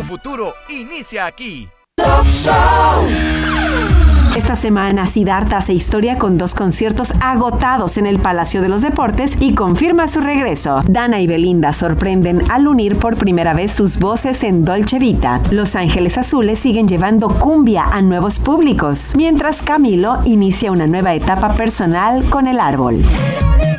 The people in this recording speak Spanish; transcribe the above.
futuro inicia aquí. Top Show. Esta semana Siddhartha hace historia con 2 conciertos agotados en el Palacio de los Deportes y confirma su regreso. Dana y Belinda sorprenden al unir por primera vez sus voces en Dolce Vita. Los Ángeles Azules siguen llevando cumbia a nuevos públicos, mientras Camilo inicia una nueva etapa personal con El Árbol.